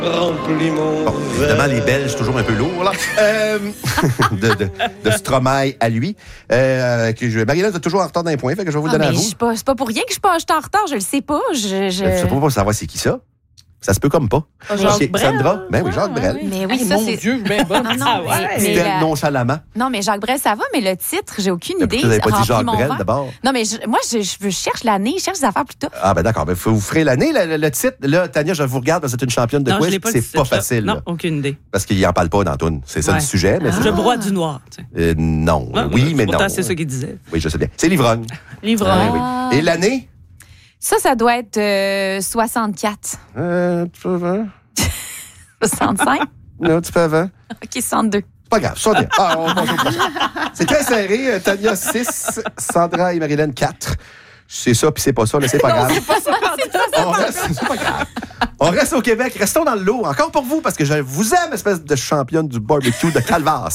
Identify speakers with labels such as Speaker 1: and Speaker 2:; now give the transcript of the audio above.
Speaker 1: Remplis mon
Speaker 2: Bon, évidemment, les Belges, toujours un peu lourds, là. De Stromae à lui. Marie-Hélène, vous êtes toujours en retard d'un point, fait que je vais vous donner à vous.
Speaker 3: C'est pas pour rien que je suis en retard, je le sais pas.
Speaker 2: Je sais pas savoir c'est qui ça. Ça se peut comme pas.
Speaker 4: Jacques Brel.
Speaker 2: Sandra? Ben oui, Jacques Brel.
Speaker 3: Mais oui,
Speaker 4: Mon Dieu, ben bon.
Speaker 2: C'était nonchalamment.
Speaker 3: Non, mais Jacques Brel, ça va, mais le titre, j'ai aucune idée.
Speaker 2: Vous n'avez pas dit
Speaker 3: Remplis
Speaker 2: Jacques
Speaker 3: mon
Speaker 2: Brel
Speaker 3: verre.
Speaker 2: d'abord?
Speaker 3: Non, mais je cherche l'année, je cherche des affaires plus tôt.
Speaker 2: Ah, ben d'accord. Ben, vous ferez l'année, le titre. Là, Tania, je vous regarde parce que c'est une championne de
Speaker 5: Non, je
Speaker 2: quiz.
Speaker 5: l'ai pas
Speaker 2: C'est pas facile.
Speaker 5: Non,
Speaker 2: là.
Speaker 5: aucune idée.
Speaker 2: Parce qu'il n'en parle pas dans la toune. C'est ça le sujet. Mais
Speaker 5: Je broie du noir.
Speaker 2: non.
Speaker 5: Ouais,
Speaker 2: oui, mais non.
Speaker 5: Pourtant, c'est ça qu'il disait.
Speaker 2: Oui, je sais bien. C'est l'ivrogne.
Speaker 5: L'ivrogne.
Speaker 2: Oui. Et l'année?
Speaker 3: Ça doit être 64.
Speaker 2: Tu peux avant?
Speaker 3: 65?
Speaker 2: Non, tu peux avant?
Speaker 3: OK, 62.
Speaker 2: C'est pas grave, ça bien. On passe au prochain. C'est très serré. Tania 6, Sandra et Marie-Hélène 4. C'est ça, puis c'est pas ça, mais c'est pas grave.
Speaker 3: C'est pas ça.
Speaker 2: C'est pas grave. On reste au Québec. Restons dans le lot. Encore pour vous, parce que je vous aime, espèce de championne du barbecue de Calvas.